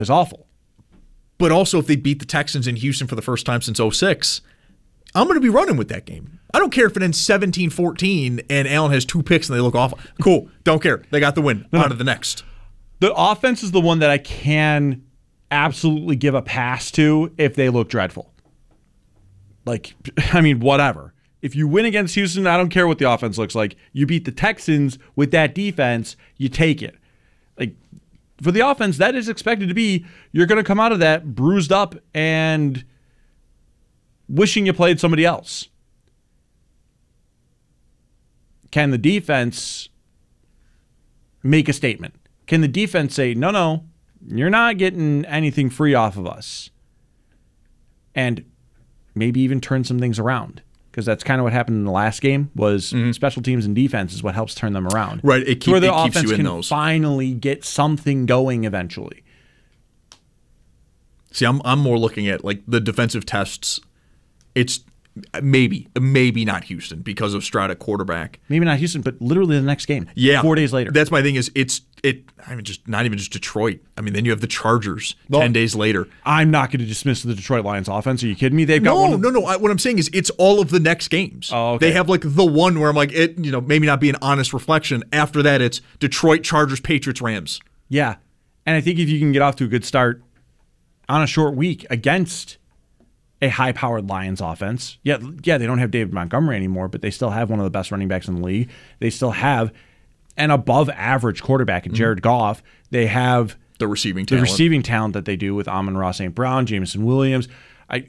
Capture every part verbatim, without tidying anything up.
is awful. But also, if they beat the Texans in Houston for the first time since oh six, I'm going to be running with that game. I don't care if it ends seventeen fourteen and Allen has two picks and they look awful. Cool. Don't care. They got the win. No, On no. to the next. The offense is the one that I can absolutely give a pass to if they look dreadful. Like, I mean, whatever. If you win against Houston, I don't care what the offense looks like. You beat the Texans with that defense, you take it. Like, for the offense, that is expected to be, you're going to come out of that bruised up and wishing you played somebody else. Can the defense make a statement? Can the defense say, no, no, you're not getting anything free off of us? And maybe even turn some things around. Because that's kind of what happened in the last game was mm-hmm. special teams and defense is what helps turn them around. Right. It, keep, where the it keeps offense you in can those. finally get something going eventually. See, I'm I'm more looking at like the defensive tests. It's maybe, maybe not Houston because of Stroud at quarterback. Maybe not Houston, but literally the next game. Yeah. Four days later. That's my thing is it's it I mean just not even just Detroit. I mean then you have the Chargers well, ten days later. I'm not going to dismiss the Detroit Lions offense. Are you kidding me? They've got no, one of, no, no. I, what I'm saying is it's all of the next games. Oh, okay. They have like the one where I'm like it, you know, maybe not be an honest reflection. After that, it's Detroit, Chargers, Patriots, Rams. Yeah, and I think if you can get off to a good start on a short week against a high-powered Lions offense, yeah, yeah, they don't have David Montgomery anymore, but they still have one of the best running backs in the league. They still have an above-average quarterback in Jared mm-hmm. Goff. They have the receiving the talent. receiving talent that they do with Amon-Ra Saint Brown, Jameson Williams. I,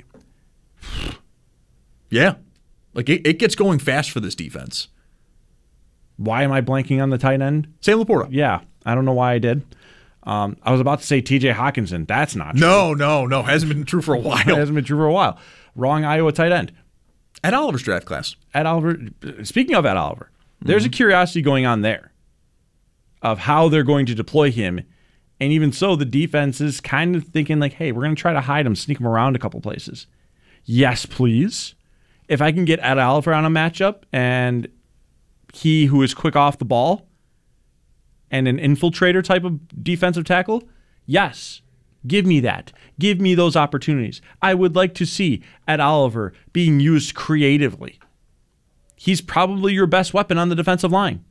yeah, like it, it gets going fast for this defense. Why am I blanking on the tight end? Sam Laporta. Yeah, I don't know why I did. Um, I was about to say T J Hawkinson. That's not true. No, no, no. Hasn't been true for a while. It hasn't been true for a while. Wrong Iowa tight end. Ed Oliver's draft class. Ed Oliver. Speaking of Ed Oliver, there's mm-hmm. a curiosity going on there of how they're going to deploy him. And even so, the defense is kind of thinking like, hey, we're going to try to hide him, sneak him around a couple places. Yes, please. If I can get Ed Oliver on a matchup and he who is quick off the ball and an infiltrator type of defensive tackle, yes, give me that. Give me those opportunities. I would like to see Ed Oliver being used creatively. He's probably your best weapon on the defensive line.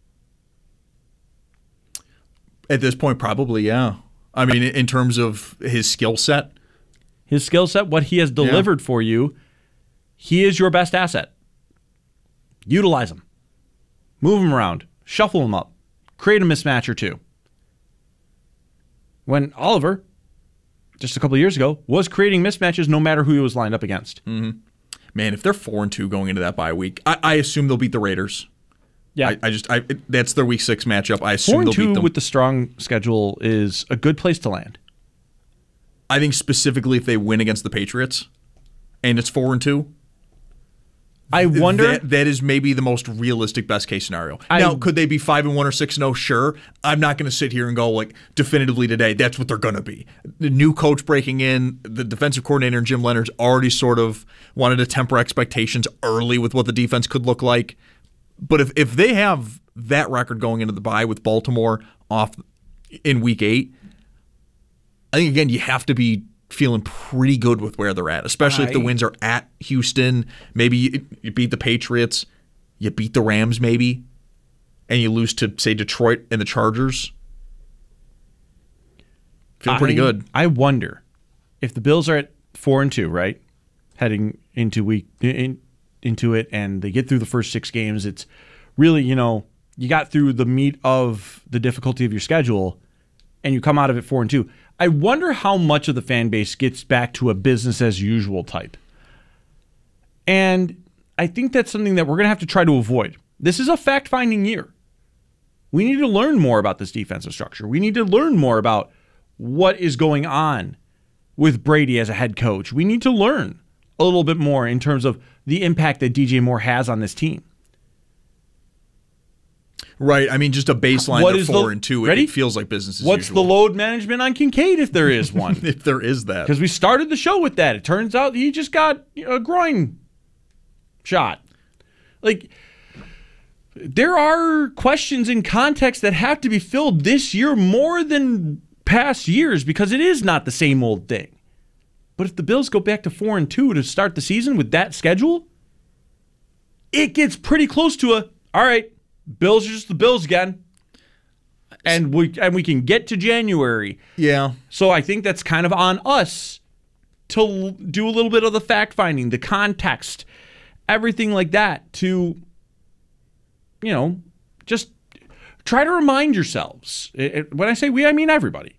At this point, probably, yeah. I mean, in terms of his skill set. His skill set, what he has delivered yeah. for you, he is your best asset. Utilize him. Move him around. Shuffle him up. Create a mismatch or two. When Oliver, just a couple of years ago, was creating mismatches no matter who he was lined up against. Mm-hmm. Man, if they're four and two going into that bye week, I, I assume they'll beat the Raiders. Yeah, I, I just I it, that's their week six matchup. I assume four and they'll two beat them with the strong schedule is a good place to land. I think specifically if they win against the Patriots, and it's four and two. I wonder that, that is maybe the most realistic best case scenario. I, now, could they be five and one or six and zero? Sure. I'm not going to sit here and go like definitively today. That's what they're going to be. The new coach breaking in, the defensive coordinator and Jim Leonard's already sort of wanted to temper expectations early with what the defense could look like. But if if they have that record going into the bye with Baltimore off in week eight, I think again you have to be feeling pretty good with where they're at, especially I, if the wins are at Houston. Maybe you, you beat the Patriots, you beat the Rams maybe, and you lose to, say, Detroit and the Chargers. Feeling pretty I, good. I wonder if the Bills are at four and two, right, heading into week in, into it, and they get through the first six games. It's really, you know, you got through the meat of the difficulty of your schedule, and you come out of it four and two. I wonder how much of the fan base gets back to a business as usual type. And I think that's something that we're going to have to try to avoid. This is a fact-finding year. We need to learn more about this defensive structure. We need to learn more about what is going on with Brady as a head coach. We need to learn a little bit more in terms of the impact that D J Moore has on this team. Right. I mean, just a baseline what of four the, and two. Ready? It feels like business as What's usual. the load management on Kincaid, if there is one? If there is that. Because we started the show with that. It turns out he just got a groin shot. Like, there are questions in context that have to be filled this year more than past years because it is not the same old thing. But if the Bills go back to four and two to start the season with that schedule, it gets pretty close to a, all right, Bills are just the Bills again. And we and we can get to January. Yeah. So I think that's kind of on us to l- do a little bit of the fact finding, the context, everything like that to, you know, just try to remind yourselves. It, it, when I say we, I mean everybody.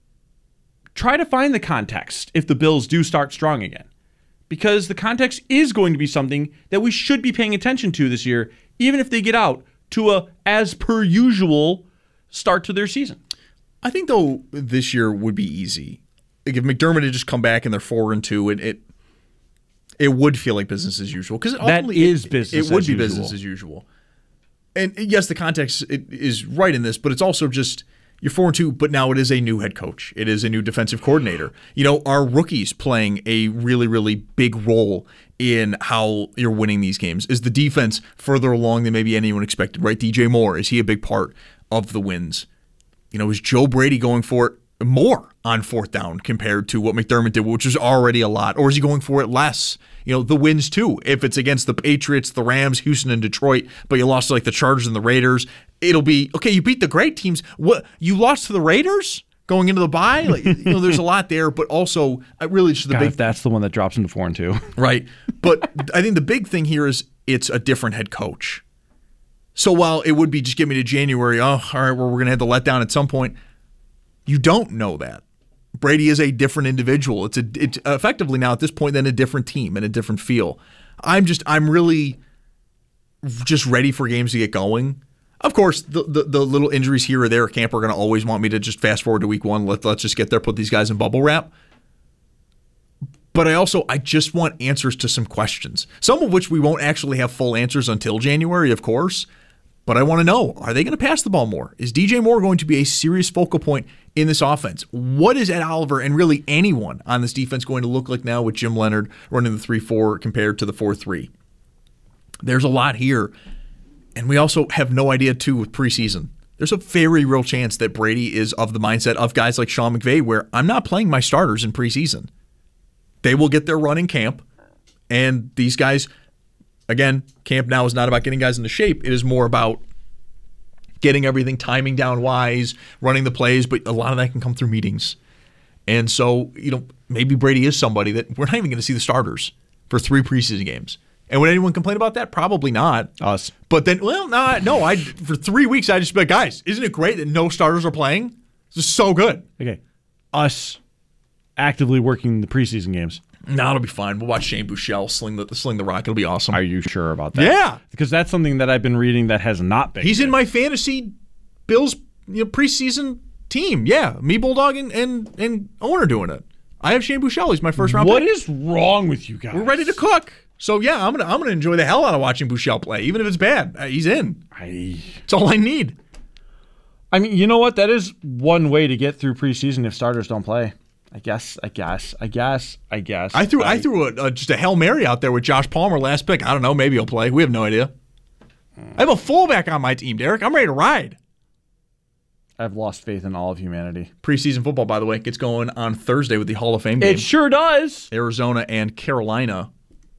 Try to find the context if the Bills do start strong again. Because the context is going to be something that we should be paying attention to this year, even if they get out to a as per usual start to their season. I think, though, this year would be easy. Like if McDermott had just come back and they're four and two, it it, it would feel like business as usual. Because that is business it, it would as be usual. business as usual. And yes, the context is right in this, but it's also just you're four and two, but now it is a new head coach. It is a new defensive coordinator. You know, our rookies playing a really, really big role in how you're winning these games. Is the defense further along than maybe anyone expected, right? D J Moore, is he a big part of the wins? You know, is Joe Brady going for it more on fourth down compared to what McDermott did, which was already a lot? Or is he going for it less? You know, the wins too. If it's against the Patriots, the Rams, Houston, and Detroit, but you lost to like the Chargers and the Raiders, it'll be, okay, you beat the great teams. What, you lost to the Raiders going into the bye? Like, you know, there's a lot there, but also uh, really just the God, big... if that's the one that drops into four and two. Right. But I think the big thing here is it's a different head coach. So while it would be just get me to January, oh, all right, well, we're going to have the letdown at some point, you don't know that. Brady is a different individual. It's a it's effectively now at this point then a different team and a different feel. I'm just I'm really just ready for games to get going. Of course, the the, the little injuries here or there at camp are going to always want me to just fast forward to week one. Let, let's just get there, put these guys in bubble wrap. But I also, I just want answers to some questions, some of which we won't actually have full answers until January, of course. But I want to know, are they going to pass the ball more? Is D J Moore going to be a serious focal point in this offense? What is Ed Oliver and really anyone on this defense going to look like now with Jim Leonard running the three four compared to the four three? There's a lot here. And we also have no idea, too, with preseason. There's a very real chance that Brady is of the mindset of guys like Sean McVay, where I'm not playing my starters in preseason. They will get their run in camp, and these guys, again, camp now is not about getting guys into shape. It is more about getting everything timing down wise, running the plays, but a lot of that can come through meetings. And so, you know, maybe Brady is somebody that we're not even going to see the starters for three preseason games. And would anyone complain about that? Probably not. Us. But then, well, no, no. I for three weeks I just be like, guys, isn't it great that no starters are playing? This is so good. Okay, us actively working the preseason games. No, it'll be fine. We'll watch Shane Buechele sling the sling the rock. It'll be awesome. Are you sure about that? Yeah, because that's something that I've been reading that has not been. He's good. in my fantasy Bills you know, preseason team. Yeah, me, Bulldog, and and, and owner doing it. I have Shane Buechele. He's my first round. What pick. is wrong with you guys? We're ready to cook. So yeah, I'm gonna I'm gonna enjoy the hell out of watching Buechele play, even if it's bad. Uh, he's in. I. It's all I need. I mean, you know what? That is one way to get through preseason if starters don't play. I guess. I guess. I guess. I guess. I threw I, I threw a, a, just a Hail Mary out there with Josh Palmer last pick. I don't know. Maybe he'll play. We have no idea. I have a fullback on my team, Derek. I'm ready to ride. I've lost faith in all of humanity. Preseason football, by the way, gets going on Thursday with the Hall of Fame game. It sure does. Arizona and Carolina.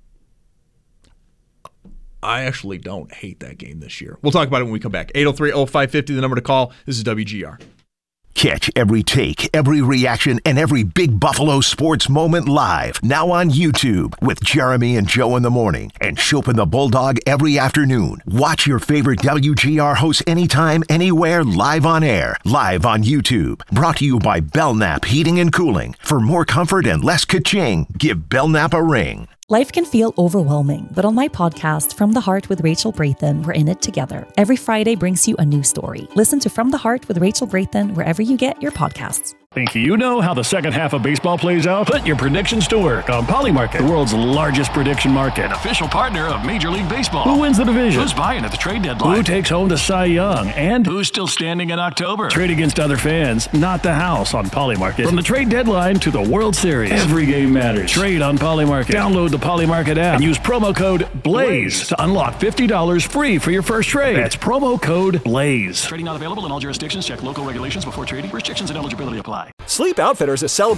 I actually don't hate that game this year. We'll talk about it when we come back. eight oh three oh five five oh, the number to call. This is W G R. Catch every take, every reaction, and every big Buffalo sports moment live. Now on YouTube with Jeremy and Joe in the morning and Chopin the Bulldog every afternoon. Watch your favorite W G R hosts anytime, anywhere, live on air. Live on YouTube. Brought to you by Belknap Heating and Cooling. For more comfort and less ka-ching, give Belknap a ring. Life can feel overwhelming, but on my podcast, From the Heart with Rachel Brathen, we're in it together. Every Friday brings you a new story. Listen to From the Heart with Rachel Brathen wherever you get your podcasts. Think you know how the second half of baseball plays out? Put your predictions to work on Polymarket, the world's largest prediction market. An official partner of Major League Baseball. Who wins the division? Who's buying at the trade deadline? Who takes home the Cy Young? And who's still standing in October? Trade against other fans, not the house on Polymarket. From the trade deadline to the World Series, every game matters. Trade on Polymarket. Download the Polymarket app and use promo code BLAZE to unlock fifty dollars free for your first trade. That's promo code BLAZE. Trading not available in all jurisdictions. Check local regulations before trading. Restrictions and eligibility apply. Sleep Outfitters is celebrating